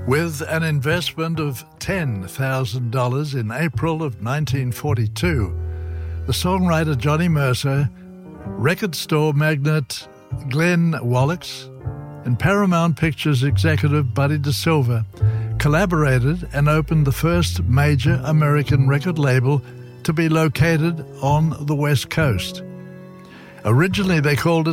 With an investment of $10,000 in April of 1942, the songwriter Johnny Mercer, record store magnate Glenn Wallach, and Paramount Pictures executive Buddy DeSilva collaborated and opened the first major American record label to be located on the West Coast. Originally, they called it